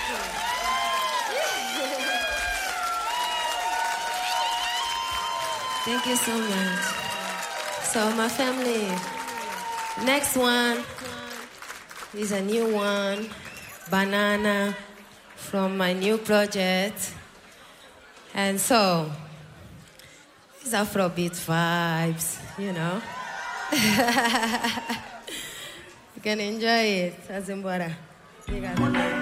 Thank you so much. So my family, next one is a new one, Banana, from my new project. And so, it's Afrobeat vibes, you know. You can enjoy it. Azimbora.